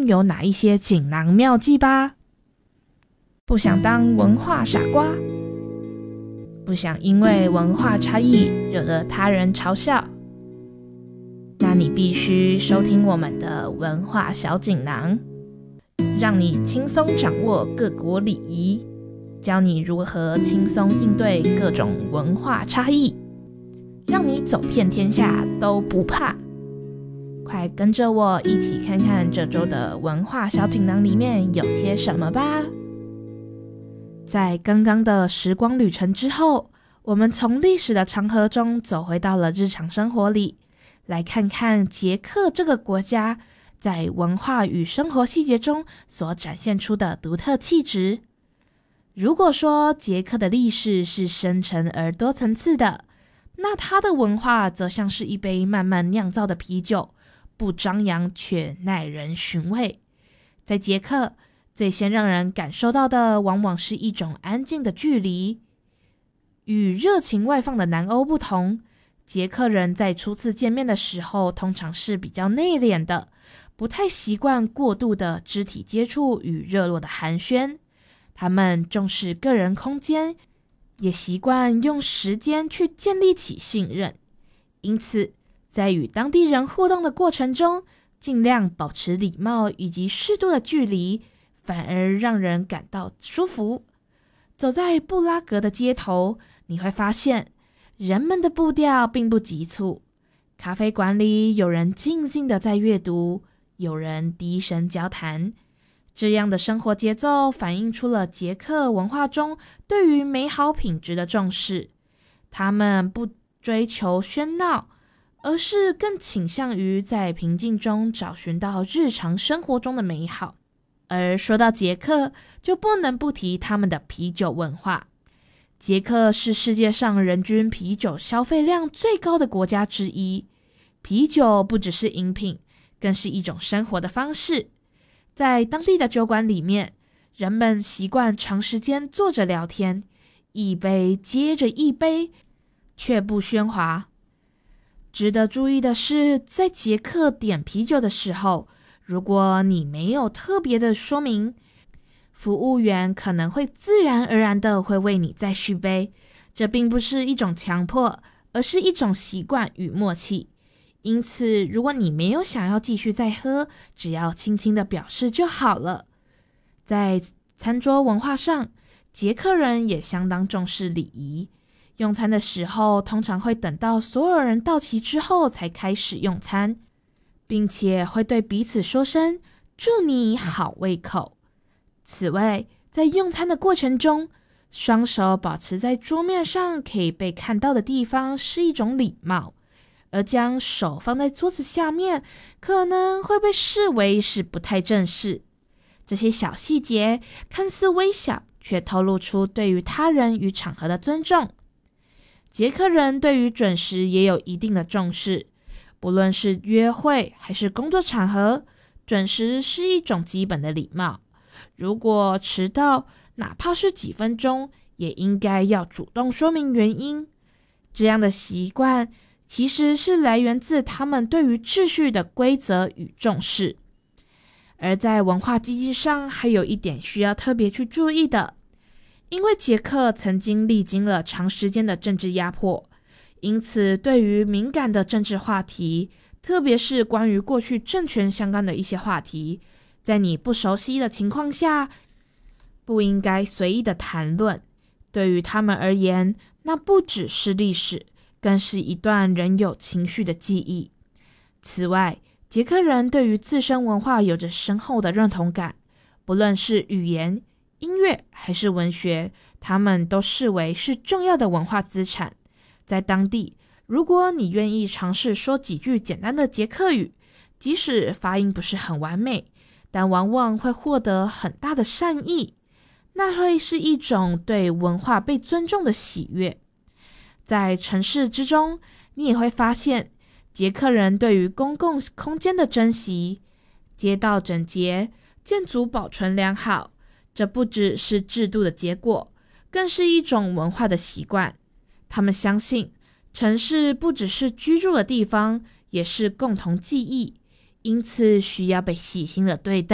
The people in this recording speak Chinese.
中有哪一些锦囊妙计吧。不想当文化傻瓜，不想因为文化差异惹了他人嘲笑，那你必须收听我们的文化小锦囊，让你轻松掌握各国礼仪，教你如何轻松应对各种文化差异，让你走遍天下都不怕。快跟着我一起看看这周的文化小锦囊里面有些什么吧。在刚刚的时光旅程之后，我们从历史的长河中走回到了日常生活里，来看看捷克这个国家在文化与生活细节中所展现出的独特气质。如果说捷克的历史是深沉而多层次的，那它的文化则像是一杯慢慢酿造的啤酒，不张扬却耐人寻味。在捷克，最先让人感受到的往往是一种安静的距离。与热情外放的南欧不同，捷克人在初次见面的时候通常是比较内敛的，不太习惯过度的肢体接触与热络的寒暄。他们重视个人空间，也习惯用时间去建立起信任。因此，在与当地人互动的过程中，尽量保持礼貌以及适度的距离，反而让人感到舒服。走在布拉格的街头，你会发现人们的步调并不急促，咖啡馆里有人静静的在阅读，有人低声交谈。这样的生活节奏反映出了捷克文化中对于美好品质的重视。他们不追求喧闹，而是更倾向于在平静中找寻到日常生活中的美好。而说到捷克，就不能不提他们的啤酒文化。捷克是世界上人均啤酒消费量最高的国家之一。啤酒不只是饮品，更是一种生活的方式。在当地的酒馆里面，人们习惯长时间坐着聊天，一杯接着一杯，却不喧哗。值得注意的是，在捷克点啤酒的时候，如果你没有特别的说明，服务员可能会自然而然的会为你再续杯。这并不是一种强迫，而是一种习惯与默契。因此，如果你没有想要继续再喝，只要轻轻的表示就好了。在餐桌文化上，捷克人也相当重视礼仪。用餐的时候，通常会等到所有人到齐之后才开始用餐，并且会对彼此说声祝你好胃口。此外，在用餐的过程中，双手保持在桌面上可以被看到的地方是一种礼貌，而将手放在桌子下面可能会被视为是不太正式。这些小细节看似微小，却透露出对于他人与场合的尊重。捷克人对于准时也有一定的重视，不论是约会还是工作场合，准时是一种基本的礼貌。如果迟到，哪怕是几分钟，也应该要主动说明原因。这样的习惯其实是来源自他们对于秩序的规则与重视。而在文化基地上，还有一点需要特别去注意的，因为捷克曾经历经了长时间的政治压迫，因此对于敏感的政治话题，特别是关于过去政权相关的一些话题，在你不熟悉的情况下，不应该随意的谈论。对于他们而言，那不只是历史，更是一段仍有情绪的记忆。此外，捷克人对于自身文化有着深厚的认同感，不论是语言、音乐还是文学，他们都视为是重要的文化资产。在当地，如果你愿意尝试说几句简单的捷克语，即使发音不是很完美，但往往会获得很大的善意，那会是一种对文化被尊重的喜悦。在城市之中，你也会发现捷克人对于公共空间的珍惜，街道整洁，建筑保存良好，这不只是制度的结果，更是一种文化的习惯。他们相信城市不只是居住的地方，也是共同记忆，因此需要被细心的对待。